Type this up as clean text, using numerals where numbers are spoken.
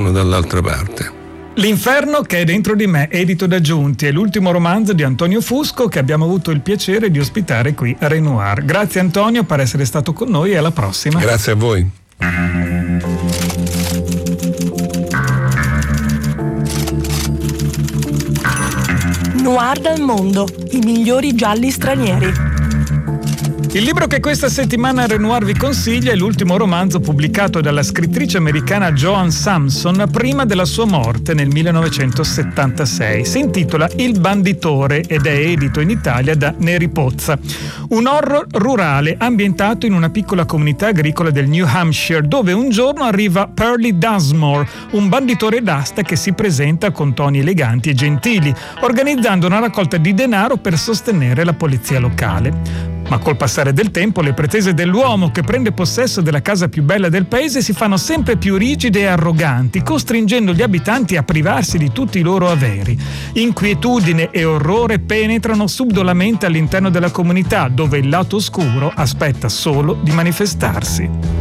sono dall'altra parte. L'inferno che è dentro di me, edito da Giunti, è l'ultimo romanzo di Antonio Fusco che abbiamo avuto il piacere di ospitare qui a Renoir. Grazie Antonio per essere stato con noi e alla prossima. Grazie a voi. Noir dal mondo, i migliori gialli stranieri. Il libro che questa settimana Renoir vi consiglia è l'ultimo romanzo pubblicato dalla scrittrice americana Joanne Sampson prima della sua morte nel 1976. Si intitola Il banditore ed è edito in Italia da Neri Pozza. Un horror rurale ambientato in una piccola comunità agricola del New Hampshire, dove un giorno arriva Pearly Dunsmore, un banditore d'asta che si presenta con toni eleganti e gentili, organizzando una raccolta di denaro per sostenere la polizia locale. Ma col passare del tempo le pretese dell'uomo che prende possesso della casa più bella del paese si fanno sempre più rigide e arroganti, costringendo gli abitanti a privarsi di tutti i loro averi. Inquietudine e orrore penetrano subdolamente all'interno della comunità, dove il lato oscuro aspetta solo di manifestarsi.